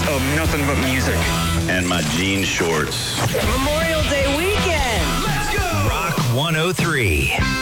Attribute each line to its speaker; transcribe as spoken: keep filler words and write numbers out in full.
Speaker 1: of nothing but music.
Speaker 2: And my jean shorts.
Speaker 3: Memorial Day weekend.
Speaker 4: Let's go! Rock one oh three.